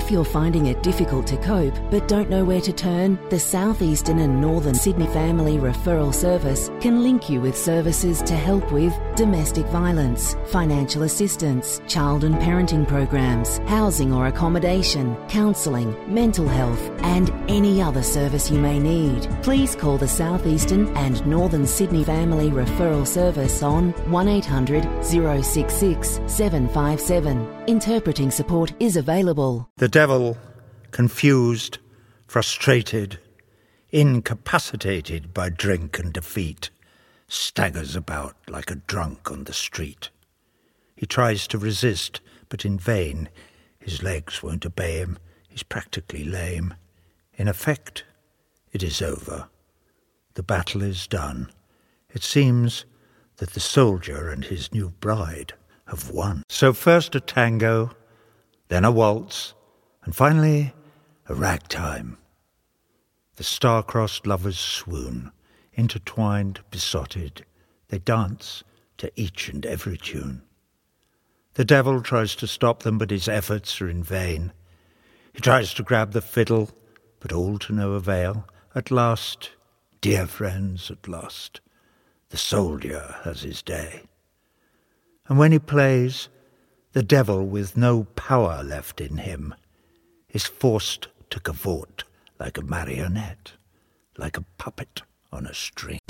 If you're finding it difficult to cope but don't know where to turn, the South Eastern and Northern Sydney Family Referral Service can link you with services to help with domestic violence, financial assistance, child and parenting programs, housing or accommodation, counselling, mental health and any other service you may need. Please call the South Eastern and Northern Sydney Family Referral Service on 1800 066 757. Interpreting support is available. The devil, confused, frustrated, incapacitated by drink and defeat, staggers about like a drunk on the street. He tries to resist, but in vain. His legs won't obey him. He's practically lame. In effect, it is over. The battle is done. It seems that the soldier and his new bride have won. So first a tango, then a waltz, and finally a ragtime. The star-crossed lovers swoon, intertwined, besotted. They dance to each and every tune. The devil tries to stop them, but his efforts are in vain. He tries to grab the fiddle, but all to no avail. At last, dear friends, at last, the soldier has his day. And when he plays, the devil, with no power left in him, is forced to cavort like a marionette, like a puppet on a string.